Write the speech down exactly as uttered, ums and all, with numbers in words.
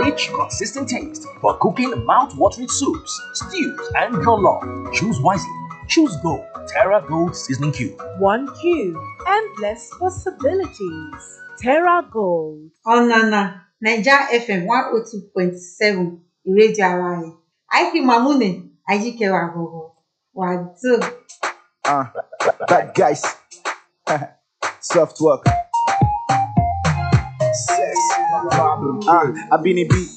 rich, consistent taste for cooking mouth-watering soups, stews, and jollof. Choose wisely. Choose Gold. Terra Gold Seasoning Cube. One cube, endless possibilities. Terra Gold. Onana, Niger F M one oh two point seven, Radio Hawaii. Aiki Mamune, Ajike Wagogo. Wadu. Ah, bad guys. Soft work. Sex, problem. Ah, I been a beat.